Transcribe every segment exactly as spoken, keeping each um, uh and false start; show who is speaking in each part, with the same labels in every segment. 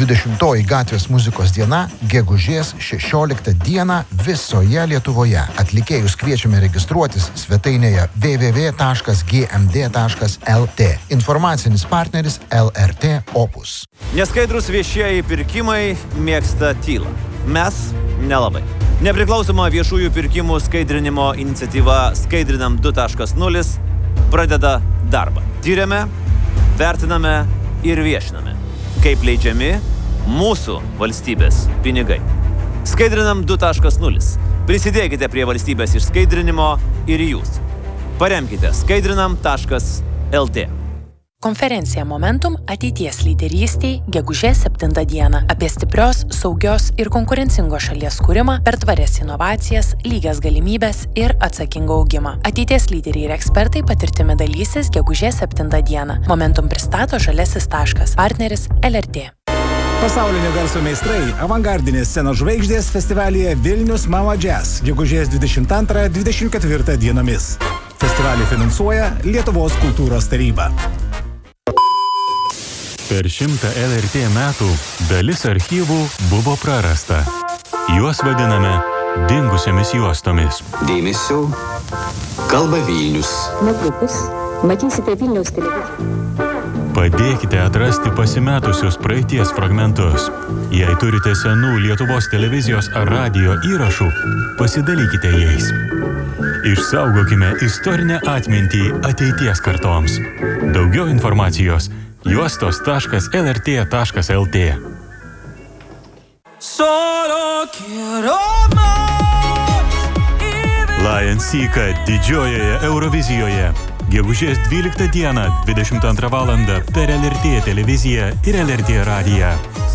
Speaker 1: dvidešimtoji gatvės muzikos diena gegužės šešioliktą dieną visoje Lietuvoje. Atlikėjus kviečiame registruotis svetainėje w w w taškas g m d taškas l t. Informacinis partneris L R T Opus.
Speaker 2: Neskaidrus viešieji pirkimai mėgsta tylą. Mes nelabai. Nepriklausoma viešųjų pirkimų skaidrinimo iniciatyva Skaidrinam du taškas nulis pradeda darbą. Tyrėme, vertiname ir viešiname, kaip leidžiami mūsų valstybės pinigai. Skaidrinam du taškas nulis. Prisidėkite prie valstybės išskaidrinimo ir jūs. Paremkite skaidrinam taškas l t.
Speaker 3: Konferencija Momentum ateities lyderystei gegužės septintą dieną apie stiprios, saugios ir konkurencingos šalies kūrimą per tvarias inovacijas, lygias galimybės ir atsakingą augimą. Ateities lyderiai ir ekspertai patirtimi dalysis gegužės septintą dieną. Momentum pristato Žaliasis taškas. Partneris L R T.
Speaker 4: Pasaulinio garso meistrai avangardinės scenos žvaigždės festivalyje Vilnius Mama Jazz gegužės dvidešimt antrą dvidešimt ketvirtą dienomis. Festivalį finansuoja Lietuvos kultūros taryba.
Speaker 5: Per šimtą L R T metų dalis archyvų buvo prarasta. Juos vadiname dingusiamis juostomis.
Speaker 6: Dėmesio, kalba Vilnius.
Speaker 7: Netrukus matysite Vilniaus televiziją.
Speaker 5: Padėkite atrasti pasimetusius praeities fragmentus. Jei turite senų Lietuvos televizijos ar radijo įrašų, pasidalykite jais. Išsaugokime istorinę atmintį ateities kartoms. Daugiau informacijos juostos taškas l r t taškas l t. Lion Seeka didžiojoje Eurovizijoje. Gegužės dvyliktą dieną, dvidešimt antrą valandą per L R T televiziją ir L R T radiją.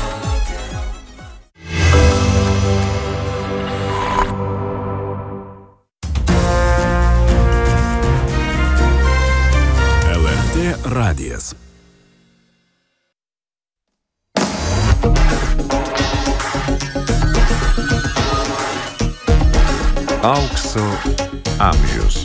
Speaker 4: L R T radijas.
Speaker 8: Aukso amžius.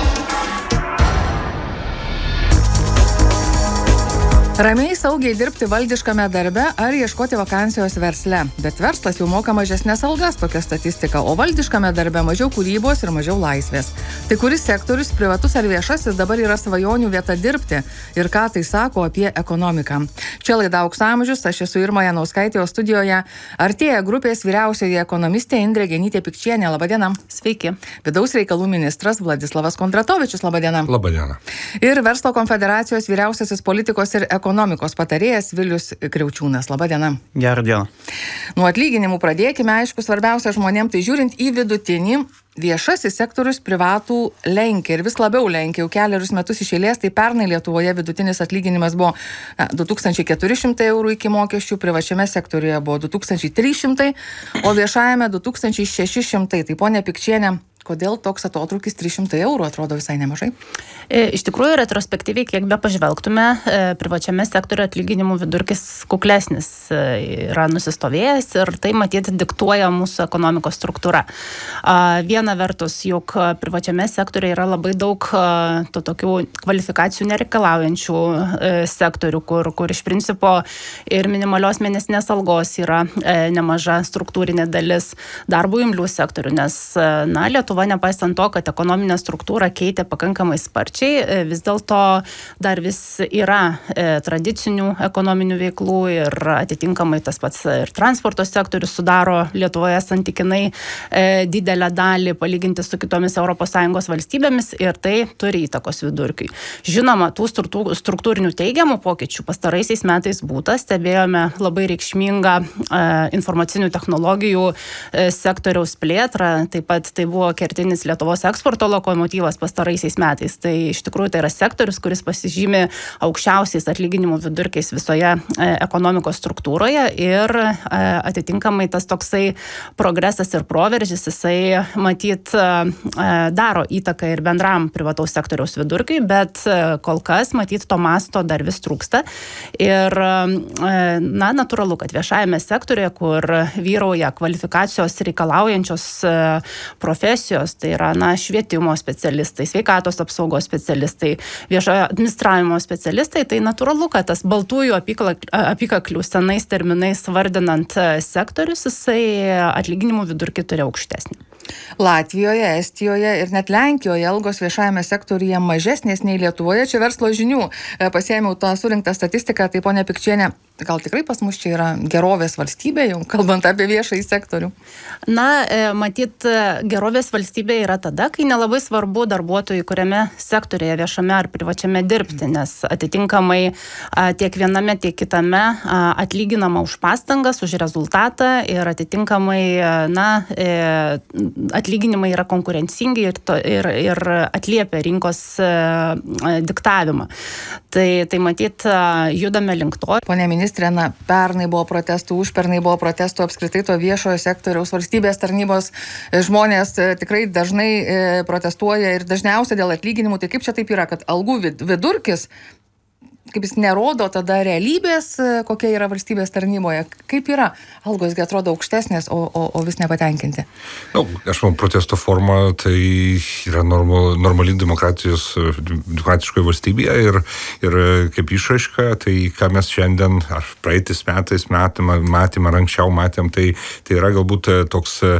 Speaker 9: Ramiai saugiai dirbti valdiškame darbe ar ieškoti vakansijos versle. Bet verslas jau moka mažesnės algas, tokia statistika, o valdiškame darbe mažiau kūrybos ir mažiau laisvės. Tai kuris sektorius, privatus ar viešasis, dabar yra svajonių vieta dirbti ir ką tai sako apie ekonomiką. Čia laida Aukso amžius, aš esu Irma Janauskaitė, o studijoje artėja grupės vyriausioji ekonomistė Indrė Genytė-Pikčienė. Labadiena.
Speaker 3: Sveiki.
Speaker 9: Vidaus reikalų ministras Vladislavas Kondratovičius. Labadiena.
Speaker 8: Labadiena.
Speaker 9: Ir Verslo konfederacijos vyriausiasis politikos ir ekonomikos patarėjas Vilius Kriaučiūnas. Labadiena.
Speaker 10: Gerą dieną.
Speaker 9: Nuo atlyginimų pradėkime, aišku, svarbiausia žmonėms, tai žiūrint į vidutinį, viešasis sektorius privatų lenkia ir vis labiau lenkia jau keliarius metus iš eilės. Tai pernai Lietuvoje vidutinis atlyginimas buvo du tūkstančiai keturi šimtai eurų iki mokesčių, privačiame sektoriuje buvo du tūkstančiai trys šimtai, o viešajame du tūkstančiai šeši šimtai. Tai ponia Pikčienė, kodėl toks atotrūkis trys šimtai eurų atrodo visai nemažai?
Speaker 3: Iš tikrųjų, retrospektyviai, kiek be pažvelgtume, privačiame sektoriuje atlyginimų vidurkis kuklesnis yra nusistovėjęs ir tai matyti diktuoja mūsų ekonomikos struktūra. Viena vertus, juk privačiame sektoriuje yra labai daug to tokių kvalifikacijų nereikalaujančių sektorių, kur, kur iš principo ir minimalios mėnesinės algos yra nemaža struktūrinė dalis darbų imlių sektorių, nes na, Lietuva, nepaisant to, kad ekonominė struktūra keitė pakankamai sparčiai, vis dėlto dar vis yra e, tradicinių ekonominių veiklų ir atitinkamai tas pats ir transporto sektorius sudaro Lietuvoje santykinai e, didelę dalį palyginti su kitomis Europos Sąjungos valstybėmis ir tai turi įtakos vidurkiui. Žinoma, tų struktūrinių teigiamų pokyčių pastaraisiais metais būta, stebėjome labai reikšmingą e, informacinių technologijų e, sektoriaus plėtrą, taip pat tai buvo kertinis Lietuvos eksporto lokomotyvas pastaraisiais metais. Tai iš tikrųjų tai yra sektorius, kuris pasižymi aukščiausiais atlyginimų vidurkiais visoje e, ekonomikos struktūroje ir e, atitinkamai tas toksai progresas ir proveržis, jisai matyt e, daro įtaką ir bendram privataus sektoriaus vidurkiui, bet e, kol kas matyt to masto dar vis trūksta. Ir e, na, natūralu, kad viešajame sektoriuje, kur vyrauja kvalifikacijos reikalaujančios e, profesijos, funkcijos, tai yra na, švietimo specialistai, sveikatos apsaugos specialistai, viešojo administravimo specialistai, tai natūralu, kad tas baltųjų apykaklių senais terminais vardinant sektorius, jisai atlyginimų vidurkį turi aukštesnį.
Speaker 9: Latvijoje, Estijoje ir net Lenkijoje algos viešajame sektoriuje mažesnės nei Lietuvoje. Čia Verslo žinių pasiėmiau tą surinktą statistiką, tai ponia Pikčienė, gal tikrai pas mus čia yra gerovės valstybė, jau kalbant apie viešąjį sektorių?
Speaker 3: Na, matyt, gerovės valstybė yra tada, kai nelabai svarbu darbuotojui, kuriame sektorėje viešame ar privačiame dirbti, nes atitinkamai tiek viename, tiek kitame atlyginama už pastangas, už rezultatą ir atitinkamai, na, atlyginimai yra konkurencingi ir, to, ir, ir atliepia rinkos diktavimą. Tai, tai matyt, judame link to.
Speaker 9: Pone ministrė, na, pernai buvo protestų, užpernai buvo protestų, apskritai to viešojo sektoriaus valstybės tarnybos žmonės tikrai dažnai protestuoja ir dažniausiai dėl atlyginimų. Tai kaip čia taip yra, kad algų vidurkis, kaip jis nerodo tada realybės, kokia yra valstybės tarnyboje? Kaip yra? Algos atrodo aukštesnės, o, o, o vis nepatenkinti.
Speaker 10: Na, aš manau, protesto forma tai yra normal, normali demokratijos, demokratiškoje valstybėje ir, ir kaip išraiška, tai ką mes šiandien ar praeitis metais matėm, matėm ar anksčiau matėm, tai, tai yra galbūt toks, e,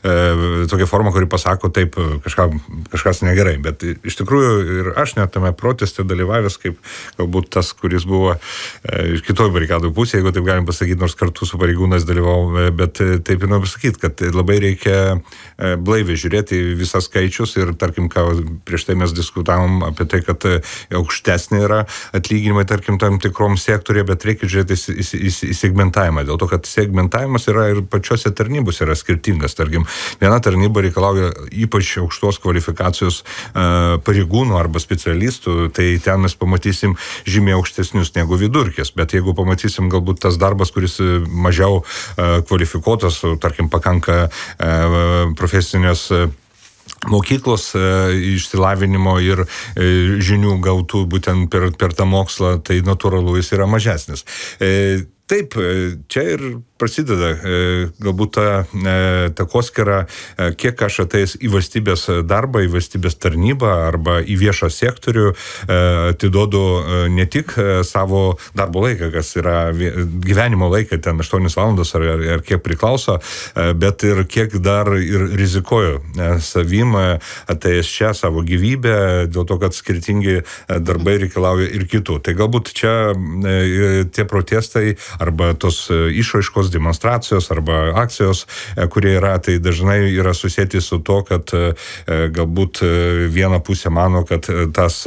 Speaker 10: tokia forma, kuri pasako taip, kažką, kažkas negerai. Bet iš tikrųjų ir aš net tame proteste dalyvavęs, kaip galbūt tas, kuris buvo e, kitoj barikadų pusėje, jeigu taip galim pasakyti, nors kartu su pareigūnas dalyvau, bet e, taip ir noriu pasakyti, kad labai reikia e, blaiviai žiūrėti visas skaičius ir, tarkim, ką prieš tai mes diskutavom apie tai, kad e, aukštesnė yra atlyginimai, tarkim, tam tikrom sektorėje, bet reikia žiūrėti į, į, į, į segmentavimą, dėl to, kad segmentavimas yra ir pačiose tarnybos yra skirtingas. Tarkim, viena tarnyba reikalauja ypač aukštos kvalifikacijos e, pareigūnų arba specialistų, tai ten mes pamatysim žymiai aukštesnius negu vidurkis, bet jeigu pamatysim galbūt tas darbas, kuris mažiau uh, kvalifikuotas, tarkim, pakanka uh, profesinės uh, mokyklos uh, išsilavinimo ir uh, žinių gautų būtent per, per tą mokslą, tai natūralu jis yra mažesnis. Uh, taip, čia ir prasideda galbūt ta takoskyra, kiek aš atėjęs į valstybės darbą, į valstybės tarnybą arba į viešą sektorių atiduodu ne tik savo darbo laiką, kas yra gyvenimo laiką, ten aštuonios valandos ar, ar, ar kiek priklauso, bet ir kiek dar ir rizikuoju savim atėjęs čia savo gyvybę, dėl to, kad skirtingi darbai reikalauja ir kitų. Tai galbūt čia tie protestai arba tos išraiškos demonstracijos arba akcijos, kurie yra, tai dažnai yra susėti su to, kad galbūt viena pusė mano, kad tas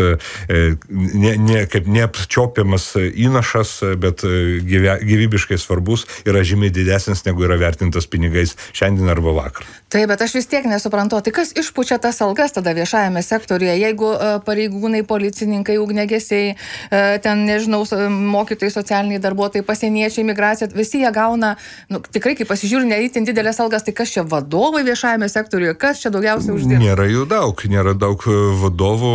Speaker 10: ne, ne, kaip neapčiopiamas įnašas, bet gyve, gyvybiškai svarbus yra žymiai didesnis, negu yra vertintas pinigais šiandien arba vakar.
Speaker 9: Taip, bet aš vis tiek nesuprantu, tai kas išpučia tas algas tada viešajame sektoriuje, jeigu pareigūnai, policininkai, ugniagesiai, ten, nežinau, mokytojai, socialiniai darbuotojai, pasieniečiai, migracija, visi jie gauna, nu, tikrai, kai pasižiūri, neįtin didelės algas, tai kas čia vadovai viešajame sektoriuje, kas čia daugiausiai uždirba?
Speaker 10: Nėra jų daug, nėra daug vadovų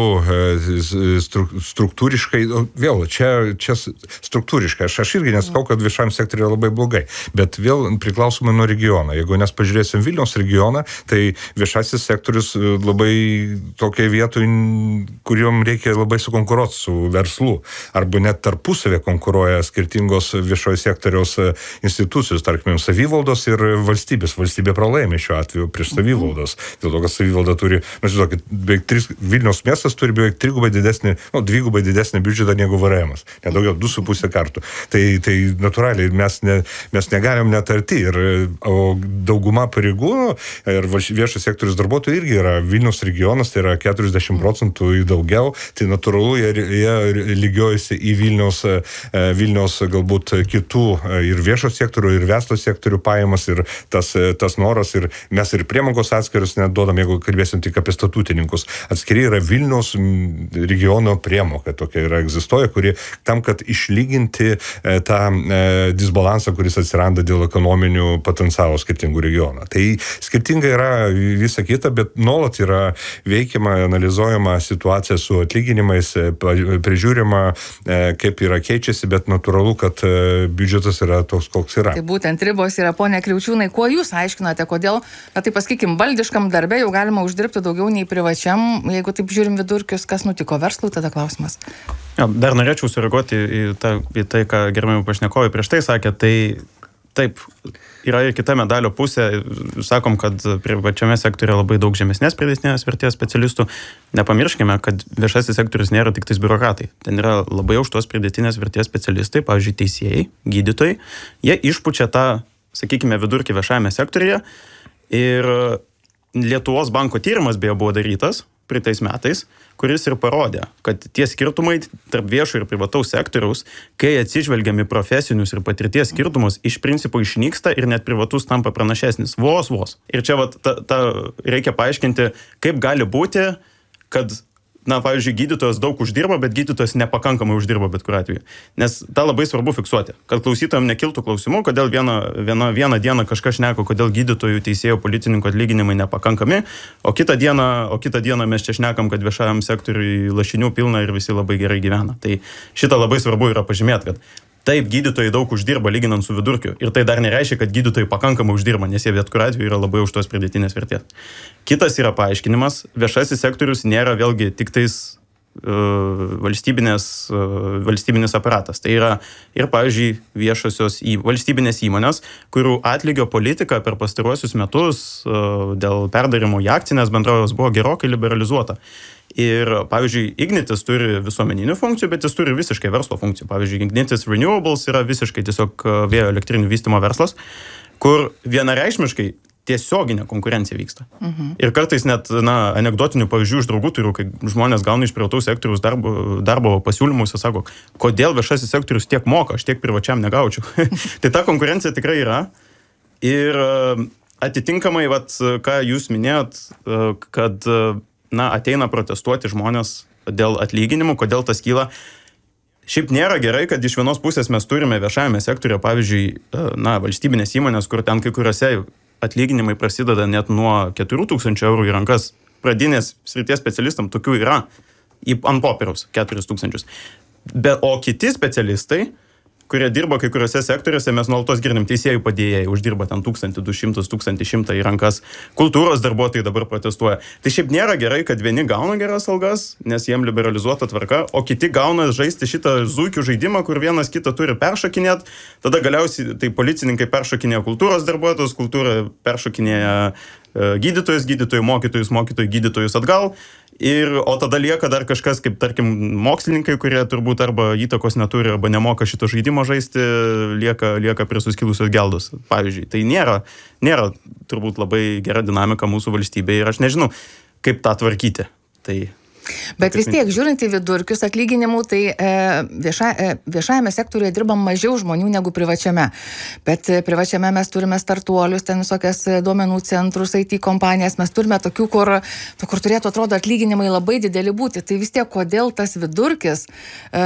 Speaker 10: struktūriškai, vėl, čia, čia struktūriškai, aš, aš irgi nesakau, kad viešajam sektoriuje labai blogai, bet vėl priklausomai nuo regiono. Jeigu mes pažiūrėsim Vilniaus regioną, tai viešasis sektorius labai tokiai vietoj, kuriuom reikia labai sukonkuruoti su verslu, arba net tarpusavė konkuruoja skirtingos viešojo sektoriaus institucijos, tarkim, savivaldos ir valstybės. Valstybė pralaimė šiuo atveju prieš savivaldos. Dėl to, kad savivalda turi, mes žinokit, beveik tris, Vilniaus miestas turi beveik trigubai didesnį, nu, dvigubai didesnį biudžetą negu V R M-as. Nedaugiau, du su pusė kartų. Tai, tai natūraliai mes, ne, mes negalim net arti. Ir, o dauguma pareigūnų ir viešo sektoriaus darbuotojų irgi yra Vilniaus regionas, tai yra keturiasdešimt procentų į daugiau. Tai natūralu, jie, jie lygiojasi į Vilniaus, Vilniaus galbūt kitų ir viešo sektorių, ir verslo sektorių pajamas, ir tas, tas noras, ir mes ir priemokos atskirius neduodam, jeigu kalbėsim tik apie statutininkus. Atskiri yra Vilniaus regiono priemoka, tokia yra egzistuoja, kuri tam, kad išlyginti tą disbalansą, kuris atsiranda dėl ekonominių potencialų skirtingų regionų. Tai skirtingai yra visa kita, bet nuolat yra veikiama, analizuojama situacija su atlyginimais, prižiūrima, kaip yra keičiasi, bet natūralu, kad biudžetas yra toks, koks yra.
Speaker 9: Tai būtent ribos yra, ponia Kriaučiūnai, kuo jūs aiškinate, kodėl, na tai pasakykim, valdiškam darbe jau galima uždirbti daugiau nei privačiam, jeigu taip žiūrim vidurkius, kas nutiko verslui, tada klausimas.
Speaker 11: Ja, dar norėčiau sureaguoti į, tą, į tai, ką gerbiami pašnekovai prieš tai sakė, tai taip, yra ir kita medalio pusė, sakom, kad privačiame sektoriuje labai daug žemesnės pridėtinės vertės specialistų. Nepamirškime, kad viešasis sektorius nėra tik tais biurokratai. Ten yra labai aukštos pridėtinės vertės specialistai, pavyzdžiui, teisėjai, gydytojai. Jie išpučia tą, sakykime, vidurkį viešajame sektoriuje. Ir Lietuvos banko tyrimas beje buvo darytas pritais metais, kuris ir parodė, kad tie skirtumai tarp viešo ir privataus sektoriaus, kai atsižvelgiami profesinius ir patirties skirtumus, iš principo išnyksta ir net privatus tampa pranašesnis. Vos, vos. Ir čia vat, ta, ta, reikia paaiškinti, kaip gali būti, kad, na, pavyzdžiui, gydytojas daug uždirba, bet gydytojas nepakankamai uždirba bet kuriuo atveju. Nes tą labai svarbu fiksuoti, kad klausytojams nekiltų klausimų, kodėl vieną, vieną, vieną dieną kažkas šneka, kodėl gydytojų, teisėjų, policininkų atlyginimai nepakankami, o kitą dieną, o kitą dieną mes čia šnekam, kad viešajam sektoriui lašinių pilna ir visi labai gerai gyvena. Tai šitą labai svarbu yra pažymėti, kad taip, gydytojai daug uždirba lyginant su vidurkiu. Ir tai dar nereiškia, kad gydytojai pakankamai uždirba, nes jie bet kuriuo atveju yra labai už tos pridėtinės vertės. Kitas yra paaiškinimas. Viešasis sektorius nėra vėlgi tik tais uh, valstybinės, uh, valstybinis aparatas. Tai yra ir, pavyzdžiui, viešosios į, valstybinės įmonės, kurių atlygio politika per pastaruosius metus uh, dėl perdarimo į akcinės bendrovės buvo gerokai liberalizuota. Ir, pavyzdžiui, Ignitis turi visuomeninių funkcijų, bet jis turi visiškai verslo funkcijų. Pavyzdžiui, Ignitis Renewables yra visiškai tiesiog vėjo elektrinių vystymo verslas, kur vienareikšmiškai tiesioginė konkurencija vyksta. Mhm. Ir kartais net, na, anekdotinių pavyzdžių iš draugų turiu, kai žmonės gauna iš privataus sektoriaus darbo, darbo pasiūlymus ir sako, kodėl viešasis sektorius tiek moka, aš tiek privačiam negaučiau. Tai ta konkurencija tikrai yra. Ir atitinkamai, vat, ką jūs minėjot, kad na, ateina protestuoti žmonės dėl atlyginimų, kodėl tas kyla. Šiaip nėra gerai, kad iš vienos pusės mes turime viešajame sektoriuje, pavyzdžiui, na, valstybinės įmonės, kur ten kai kuriuose atlyginimai prasideda net nuo keturių tūkstančių eurų į rankas. Pradinės srities specialistam tokių yra ant popieriaus keturis tūkstančius. Bet o kiti specialistai, kurie dirba kai kuriuose sektoriuose, mes nuolatos girdim, teisėjų padėjėjai uždirba ten tūkstantį du šimtus, tūkstantį šimtą į rankas, kultūros darbuotojai dabar protestuoja. Tai šiaip nėra gerai, kad vieni gauna geras algas, nes jiem liberalizuota tvarka, o kiti gauna žaisti šitą zuikių žaidimą, kur vienas kitą turi peršokinėt, tada galiausiai tai policininkai peršokinėja kultūros darbuotojus, kultūra peršokinėja gydytojus, gydytojų mokytojus, mokytojų gydytojus atgal. Ir, o tada lieka dar kažkas, kaip tarkim mokslininkai, kurie turbūt arba įtakos neturi, arba nemoka šito žaidimo žaisti, lieka, lieka prie suskilusios geldos, pavyzdžiui. Tai nėra, nėra turbūt labai gera dinamika mūsų valstybėje ir aš nežinau, kaip tą tvarkyti. Tai...
Speaker 9: Bet vis tiek, žiūrint į vidurkius atlyginimų, tai e, vieša, e, viešajame sektoriuje dirbam mažiau žmonių negu privačiame. Bet e, privačiame mes turime startuolius, ten visokias duomenų centrus, I T kompanijas, mes turime tokių, kur, to, kur turėtų atrodo atlyginimai labai dideli būti. Tai vis tiek, kodėl tas vidurkis e,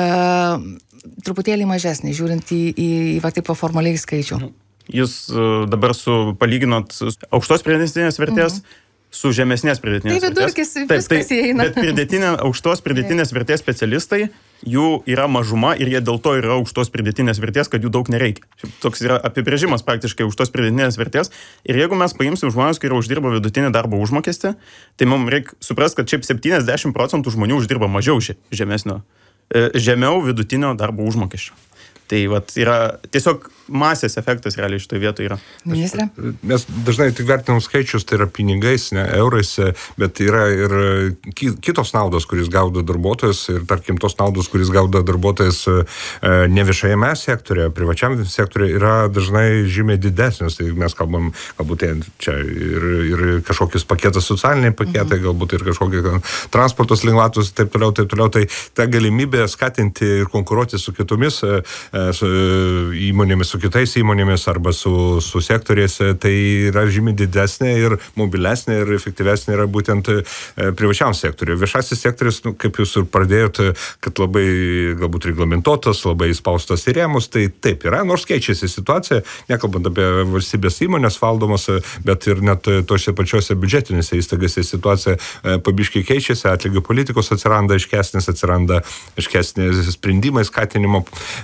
Speaker 9: truputėlį mažesnis, žiūrint į, į, į va taip formaliai skaičių.
Speaker 11: Jūs dabar su palyginot aukštos pridėtinės vertės, mhm. su žemesnės pridėtinės vertės. Tai vidurkis
Speaker 9: viskas taip, tai, įeina.
Speaker 11: Bet pridėtinė, aukštos pridėtinės vertės specialistai, jų yra mažuma ir jie dėl to yra aukštos pridėtinės vertės, kad jų daug nereikia. Toks yra apibrėžimas praktiškai aukštos pridėtinės vertės. Ir jeigu mes paimsim žmonės, kurie uždirba vidutinį darbo užmokestį, tai mums reikia suprasti, kad šiaip septyniasdešimt procentų žmonių uždirba mažiau žemesnio, žemiau vidutinio darbo užmokesčio. Tai vat, yra tiesiog masės efektas realiai šitoje vietoje yra.
Speaker 9: Ministrė?
Speaker 10: Mes dažnai tik vertinam skaičius, tai yra pinigais, ne eurais, bet yra ir kitos naudos, kuris gaudo darbuotojas ir tarkim tos naudos, kuris gaudo darbuotojas ne viešajame sektorėje, privačiam sektorėje yra dažnai žymiai didesnis. Tai mes kalbam, galbūt čia ir, ir kažkokius paketas, socialiniai paketai, mhm. galbūt ir kažkokie transportos lengvatos, taip toliau, taip toliau. Tai ta galimybė skatinti ir konkuruoti su kitomis su įmonėmis, su kitais įmonėmis arba su, su sektoriais, tai yra žymiai didesnė ir mobilesnė ir efektyvesnė yra būtent privačiam sektoriui. Viešasis sektorius, nu, kaip jūs ir pradėjot, kad labai galbūt reglamentuotas, labai įspaustas į rėmus, tai taip yra, nors keičiasi situacija, nekalbant apie valstybės įmonės valdomas, bet ir net tose pačiose biudžetinėse įstaigose situacija pabiškai keičiasi, atlygio politikos atsiranda aiškesnis, atsiranda aiškesnis sprendimai, skatinimo paketai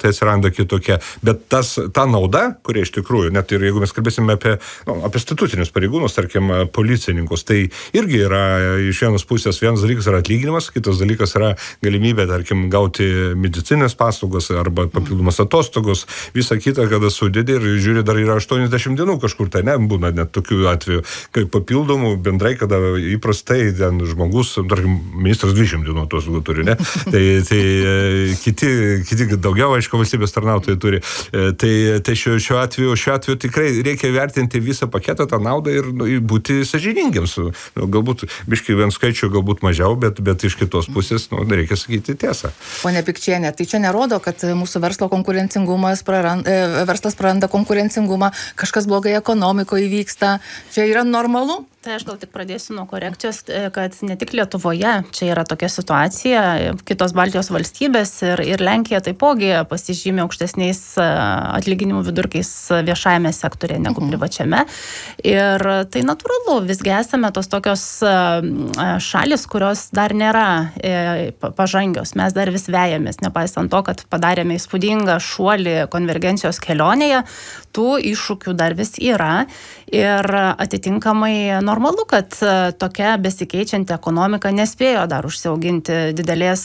Speaker 10: prioritetai atsiranda kitokie, bet tas, ta nauda, kuria iš tikrųjų, net ir jeigu mes kalbėsime apie, nu, apie statutinius pareigūnus, tarkim, policininkus, tai irgi yra iš vienos pusės, vienas dalykas yra atlyginimas, kitas dalykas yra galimybė, tarkim, gauti medicinės paslaugos arba papildomas atostogos, visą kitą, kada sudėdė ir žiūri, dar yra aštuoniasdešimt dienų kažkur, tai ne, būna net tokių atvejų, kaip papildomų bendrai, kada įprastai ten žmogus, tarkim, ministras dvidešimt dienų atostogų turi, ne? Tai, tai kiti, kiti daugiau, aišku, valstybės tarnautojai turi. Tai, tai šiuo, šiuo atveju, šiuo atveju tikrai reikia vertinti visą paketą, tą naudą ir nu, būti sąžiningiams. Nu, galbūt, biškai vien skaičių, galbūt mažiau, bet, bet iš kitos pusės, nu, reikia sakyti tiesą.
Speaker 9: Pone Pikčienė, tai čia nerodo, kad mūsų verslo konkurencingumas praranda, verslas praranda konkurencingumą, kažkas blogai ekonomikoje vyksta. Čia yra normalu?
Speaker 3: Tai aš gal tik pradėsiu nuo korekcijos, kad ne tik Lietuvoje čia yra tokia situacija, kitos Baltijos valstybės ir, ir Lenkija taipogi pasižymė aukštesniais atlyginimų vidurkiais viešajame sektorėje negu mhm. privačiame. Ir tai natūralu, visgi esame tos tokios šalis, kurios dar nėra pažangios. Mes dar vis vejamės, nepaisant to, kad padarėme įspūdingą šuolį konvergencijos kelionėje, tų iššūkių dar vis yra ir atitinkamai normalu, kad tokia besikeičianti ekonomika nespėjo dar užsiauginti didelės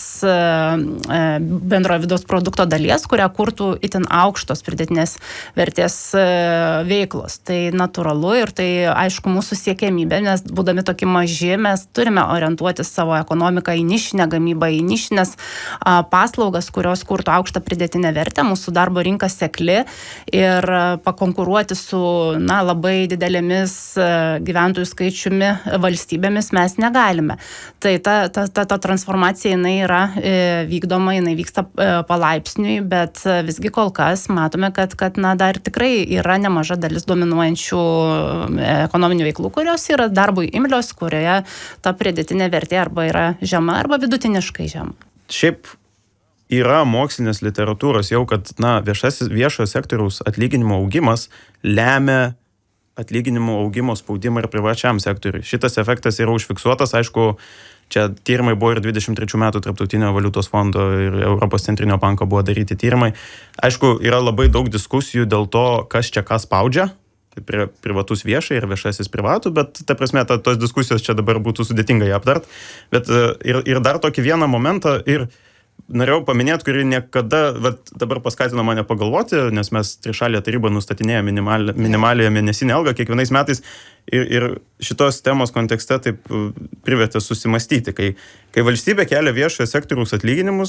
Speaker 3: bendrojo vidaus produkto dalies, kurią kurtų itin aukštos pridėtinės vertės veiklos. Tai natūralu ir tai aišku mūsų siekiamybė, nes būdami tokie maži, mes turime orientuoti savo ekonomiką į nišinę gamybą, į nišinės paslaugas, kurios kurtų aukštą pridėtinę vertę. Mūsų darbo rinka sekli ir pakonkuruoti su na, labai didelėmis gyventojų skaičiumi valstybėmis mes negalime. Tai ta, ta, ta, ta transformacija jinai yra e, vykdoma, jinai vyksta e, palaipsniui, bet visgi kol kas matome, kad, kad na, dar tikrai yra nemaža dalis dominuojančių ekonominių veiklų, kurios yra darbui imlios, kurioje ta pridėtinė vertė arba yra žema, arba vidutiniškai žema.
Speaker 11: Šiaip yra mokslinės literatūros jau, kad na, viešasis, viešojo sektoriaus atlyginimo augimas lemia atlyginimų augimo spaudimą ir privačiam sektoriui. Šitas efektas yra užfiksuotas, aišku, čia tyrimai buvo ir dvidešimt trečių metų Tarptautinio valiutos fondo ir Europos centrinio banko buvo daryti tyrimai. Aišku, yra labai daug diskusijų dėl to, kas čia ką spaudžia, pri, privatus viešai ir viešasis privatų, bet ta prasme, ta, tos diskusijos čia dabar būtų sudėtingai aptart. Bet ir, ir dar tokį vieną momentą ir norėjau paminėti, kuri niekada, vat, dabar paskatino mane pagalvoti, nes mes trišalė taryba nustatinėja minimal, minimalią mėnesinę algą kiekvienais metais ir, ir šitos temos kontekste taip privertė susimastyti, kai, kai valstybė kelia viešojo sektoriaus atlyginimus,